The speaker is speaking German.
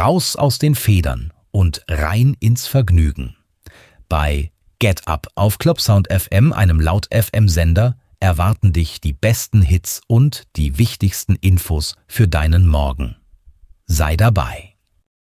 raus aus den Federn und rein ins Vergnügen. Bei Get Up auf Clubsound FM, einem Laut-FM-Sender, erwarten dich die besten Hits und die wichtigsten Infos für deinen Morgen. Sei dabei.